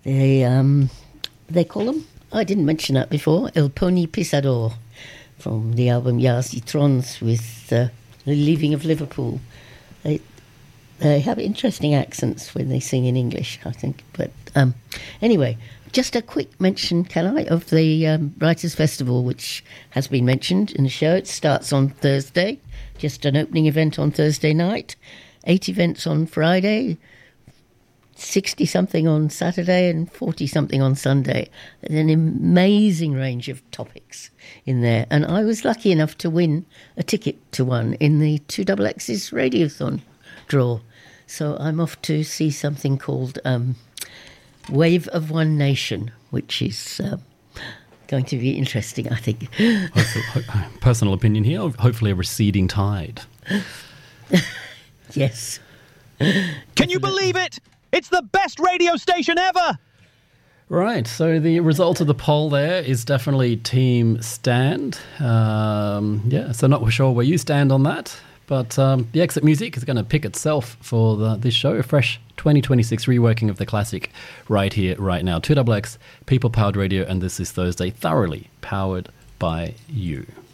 they call them, I didn't mention that before, El Pony Pisador, from the album Ya Citrons with The Leaving of Liverpool. They have interesting accents when they sing in English, I think. But anyway, just a quick mention, can I, of the Writers' Festival, which has been mentioned in the show. It starts on Thursday, just an opening event on Thursday night, 8 events on Friday, 60-something on Saturday and 40-something on Sunday. There's an amazing range of topics in there. And I was lucky enough to win a ticket to one in the 2XX's Radiothon draw. So I'm off to see something called Wave of One Nation, which is going to be interesting, I think. Personal opinion here, hopefully a receding tide. Yes. Can you believe it? It's the best radio station ever! Right, so the result of the poll there is definitely Team Stand. So not sure where you stand on that. But the exit music is going to pick itself for this show, a fresh 2026 reworking of the classic right here, right now. 2XX, People Powered Radio, and this is Thursday, thoroughly powered by you.